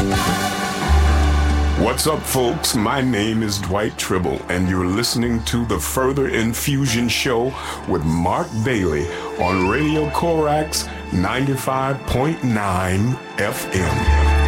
What's up, folks? My name is Dwight Tribble, and you're listening to the Further Infusion Show with Mark Bailey on Radio Corax 95.9 FM.